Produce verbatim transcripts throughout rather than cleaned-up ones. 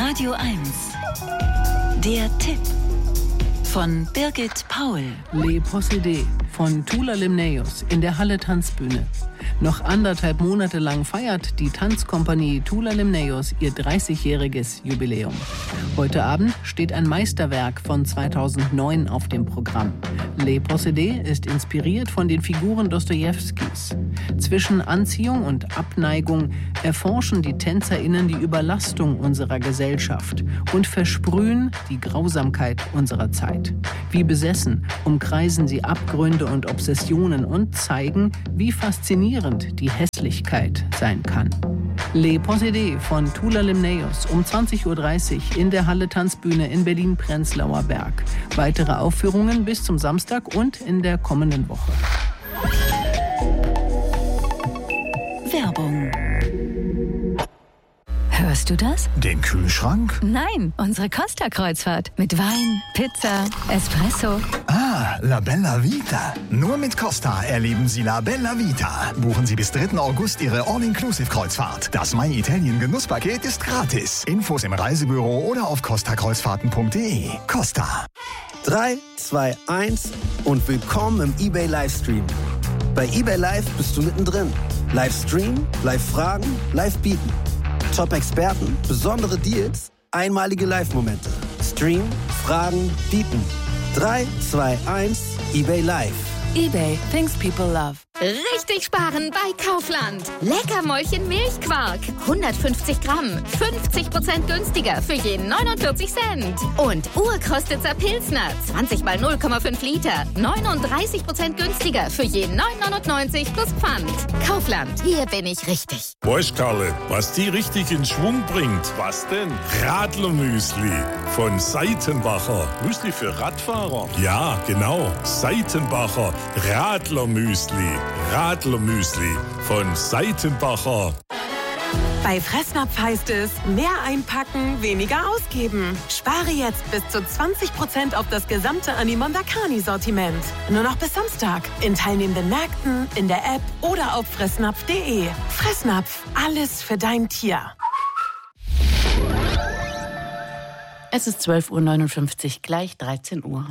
Radio eins. Der Tipp von Birgit Paul. Le Procédé von Tula Limnaeus in der Halle Tanzbühne. Noch anderthalb Monate lang feiert die Tanzkompanie Tula Limnaeus ihr dreißigjähriges Jubiläum. Heute Abend steht ein Meisterwerk von zweitausendneun auf dem Programm. Le Procédé ist inspiriert von den Figuren Dostojewskis. Zwischen Anziehung und Abneigung erforschen die TänzerInnen die Überlastung unserer Gesellschaft und versprühen die Grausamkeit unserer Zeit. Wie besessen umkreisen sie Abgründe und Obsessionen und zeigen, wie faszinierend die Hässlichkeit sein kann. Le Procédé von Tula Limnaeus um zwanzig Uhr dreißig in der Halle Tanzbühne in Berlin-Prenzlauer Berg. Weitere Aufführungen bis zum Samstag und in der kommenden Woche. Werbung. Hörst du das? Den Kühlschrank? Nein, unsere Costa-Kreuzfahrt. Mit Wein, Pizza, Espresso. Ah, La Bella Vita. Nur mit Costa erleben Sie La Bella Vita. Buchen Sie bis dritten August Ihre All-Inclusive-Kreuzfahrt. Das My Italien Genusspaket ist gratis. Infos im Reisebüro oder auf costa kreuzfahrten punkt de. Costa. drei, zwei, eins und willkommen im eBay Livestream. Bei eBay Live bist du mittendrin. Livestream, Live-Fragen, Live-Bieten. Top-Experten, besondere Deals, einmalige Live-Momente. Stream, Fragen, Bieten. drei, zwei, eins, eBay Live. eBay, things people love. Richtig sparen bei Kaufland. Leckermäulchen Milchquark. hundertfünfzig Gramm. fünfzig Prozent günstiger für jeden neunundvierzig Cent. Und Urkostitzer Pilsner. zwanzig mal null Komma fünf Liter. neununddreißig Prozent günstiger für jeden neun neunundneunzig plus Pfand. Kaufland. Hier bin ich richtig. Weißt, Karle, was die richtig in Schwung bringt? Was denn? Radlermüsli von Seitenbacher. Müsli für Radfahrer? Ja, genau. Seitenbacher Radlermüsli. Radlermüsli von Seitenbacher. Bei Fressnapf heißt es, mehr einpacken, weniger ausgeben. Spare jetzt bis zu zwanzig Prozent auf das gesamte Animondakani-Sortiment. Nur noch bis Samstag. In teilnehmenden Märkten, in der App oder auf fressnapf punkt de. Fressnapf, alles für dein Tier. Es ist zwölf Uhr neunundfünfzig, gleich dreizehn Uhr.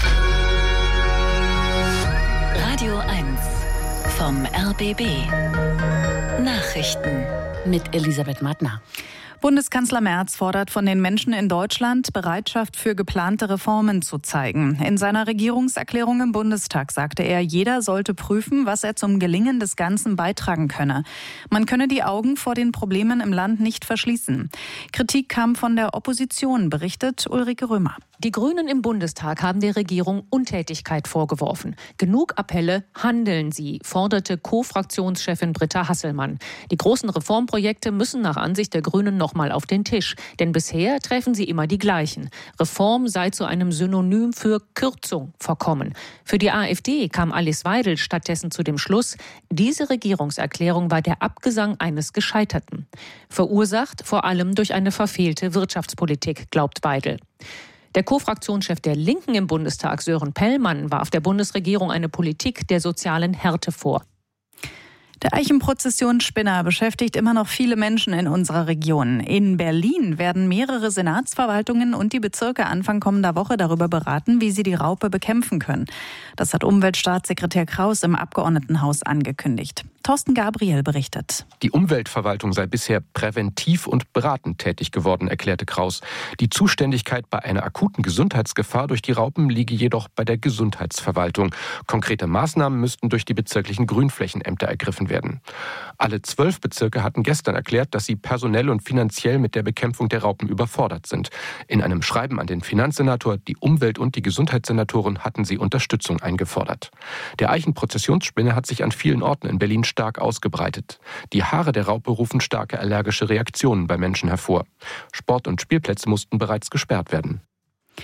Radio eins vom R B B. Nachrichten mit Elisabeth Mattner. Bundeskanzler Merz fordert von den Menschen in Deutschland, Bereitschaft für geplante Reformen zu zeigen. In seiner Regierungserklärung im Bundestag sagte er, jeder sollte prüfen, was er zum Gelingen des Ganzen beitragen könne. Man könne die Augen vor den Problemen im Land nicht verschließen. Kritik kam von der Opposition, berichtet Ulrike Römer. Die Grünen im Bundestag haben der Regierung Untätigkeit vorgeworfen. Genug Appelle, handeln Sie, forderte Co-Fraktionschefin Britta Hasselmann. Die großen Reformprojekte müssen nach Ansicht der Grünen noch mal auf den Tisch. Denn bisher treffen sie immer die gleichen. Reform sei zu einem Synonym für Kürzung verkommen. Für die AfD kam Alice Weidel stattdessen zu dem Schluss, diese Regierungserklärung war der Abgesang eines Gescheiterten. Verursacht vor allem durch eine verfehlte Wirtschaftspolitik, glaubt Weidel. Der Co-Fraktionschef der Linken im Bundestag, Sören Pellmann, warf der Bundesregierung eine Politik der sozialen Härte vor. Der Eichenprozessionsspinner beschäftigt immer noch viele Menschen in unserer Region. In Berlin werden mehrere Senatsverwaltungen und die Bezirke Anfang kommender Woche darüber beraten, wie sie die Raupe bekämpfen können. Das hat Umweltstaatssekretär Kraus im Abgeordnetenhaus angekündigt. Thorsten Gabriel berichtet. Die Umweltverwaltung sei bisher präventiv und beratend tätig geworden, erklärte Kraus. Die Zuständigkeit bei einer akuten Gesundheitsgefahr durch die Raupen liege jedoch bei der Gesundheitsverwaltung. Konkrete Maßnahmen müssten durch die bezirklichen Grünflächenämter ergriffen werden. Alle zwölf Bezirke hatten gestern erklärt, dass sie personell und finanziell mit der Bekämpfung der Raupen überfordert sind. In einem Schreiben an den Finanzsenator, die Umwelt- und die Gesundheitssenatoren hatten sie Unterstützung eingefordert. Der Eichenprozessionsspinne hat sich an vielen Orten in Berlin stark ausgebreitet. Die Haare der Raupe rufen starke allergische Reaktionen bei Menschen hervor. Sport- und Spielplätze mussten bereits gesperrt werden.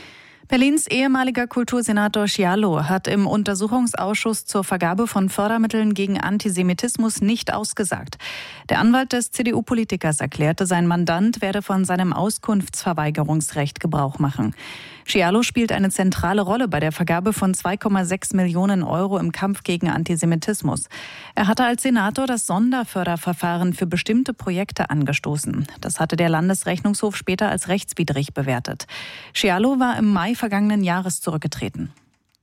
Berlins ehemaliger Kultursenator Schialo hat im Untersuchungsausschuss zur Vergabe von Fördermitteln gegen Antisemitismus nicht ausgesagt. Der Anwalt des C D U-Politikers erklärte, sein Mandant werde von seinem Auskunftsverweigerungsrecht Gebrauch machen. Schialo spielt eine zentrale Rolle bei der Vergabe von zwei Komma sechs Millionen Euro im Kampf gegen Antisemitismus. Er hatte als Senator das Sonderförderverfahren für bestimmte Projekte angestoßen. Das hatte der Landesrechnungshof später als rechtswidrig bewertet. Schialo war im Mai vergangenen Jahres zurückgetreten.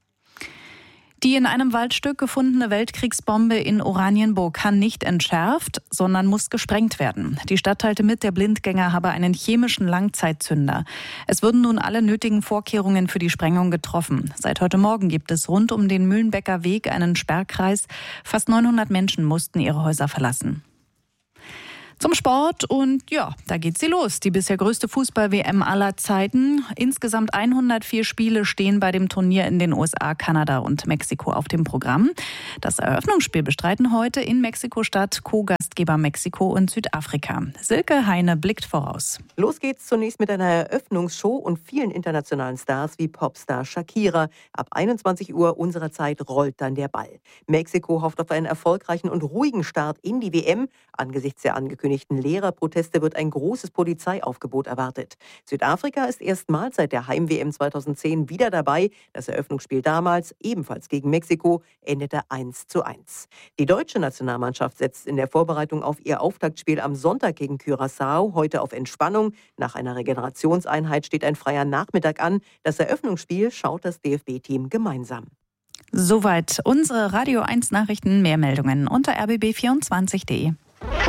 Die in einem Waldstück gefundene Weltkriegsbombe in Oranienburg kann nicht entschärft, sondern muss gesprengt werden. Die Stadt teilte mit, der Blindgänger habe einen chemischen Langzeitzünder. Es wurden nun alle nötigen Vorkehrungen für die Sprengung getroffen. Seit heute Morgen gibt es rund um den Mühlenbecker Weg einen Sperrkreis. Fast neunhundert Menschen mussten ihre Häuser verlassen. Zum Sport und ja, da geht sie los. Die bisher größte Fußball-W M aller Zeiten. Insgesamt hundertvier Spiele stehen bei dem Turnier in den U S A, Kanada und Mexiko auf dem Programm. Das Eröffnungsspiel bestreiten heute in Mexiko-Stadt Co-Gastgeber Mexiko und Südafrika. Silke Heine blickt voraus. Los geht's zunächst mit einer Eröffnungsshow und vielen internationalen Stars wie Popstar Shakira. Ab einundzwanzig Uhr unserer Zeit rollt dann der Ball. Mexiko hofft auf einen erfolgreichen und ruhigen Start in die W M. Angesichts der angekündigten Lehrerproteste wird ein großes Polizeiaufgebot erwartet. Südafrika ist erstmals seit der Heim-W M zweitausendzehn wieder dabei. Das Eröffnungsspiel damals, ebenfalls gegen Mexiko, endete eins zu eins. Die deutsche Nationalmannschaft setzt in der Vorbereitung auf ihr Auftaktspiel am Sonntag gegen Curaçao heute auf Entspannung. Nach einer Regenerationseinheit steht ein freier Nachmittag an. Das Eröffnungsspiel schaut das D F B-Team gemeinsam. Soweit unsere Radio eins Nachrichten. Mehr Meldungen unter r b b vierundzwanzig punkt d e.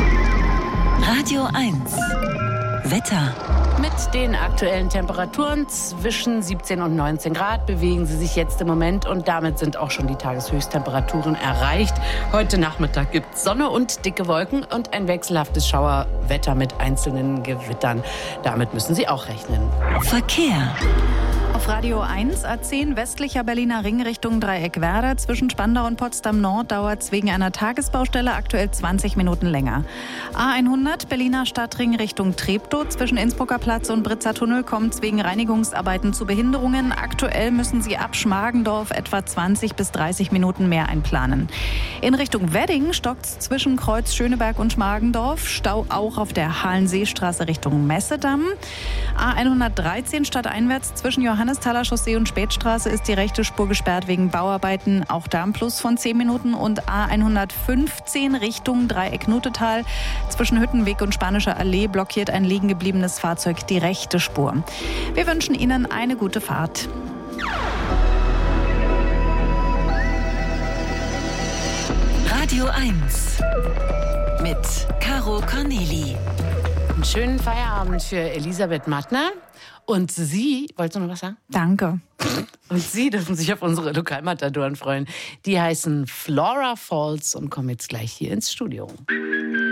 Radio eins. Wetter. Mit den aktuellen Temperaturen zwischen siebzehn und neunzehn Grad bewegen sie sich jetzt im Moment und damit sind auch schon die Tageshöchsttemperaturen erreicht. Heute Nachmittag gibt es Sonne und dicke Wolken und ein wechselhaftes Schauerwetter mit einzelnen Gewittern. Damit müssen Sie auch rechnen. Verkehr. Auf Radio eins, A zehn westlicher Berliner Ring Richtung Dreieckwerder. Zwischen Spandau und Potsdam Nord dauert es wegen einer Tagesbaustelle aktuell zwanzig Minuten länger. A hundert Berliner Stadtring Richtung Treptow. Zwischen Innsbrucker Platz und Britzer Tunnel kommt es wegen Reinigungsarbeiten zu Behinderungen. Aktuell müssen Sie ab Schmargendorf etwa zwanzig bis dreißig Minuten mehr einplanen. In Richtung Wedding stockt es zwischen Kreuz Schöneberg und Schmargendorf. Stau auch auf der Halenseestraße Richtung Messedamm. A hundertdreizehn stadteinwärts zwischen Johannesthaler Chaussee und Spätstraße ist die rechte Spur gesperrt wegen Bauarbeiten. Auch da ein Plus von zehn Minuten. Und A hundertfünfzehn Richtung Dreieck-Nutetal. Zwischen Hüttenweg und Spanischer Allee blockiert ein liegen gebliebenes Fahrzeug die rechte Spur. Wir wünschen Ihnen eine gute Fahrt. Radio eins mit Caro Corneli. Einen schönen Feierabend für Elisabeth Mattner. Und Sie, wolltest du noch was sagen? Danke. Und Sie dürfen sich auf unsere Lokalmatadoren freuen. Die heißen Flora Falls und kommen jetzt gleich hier ins Studio.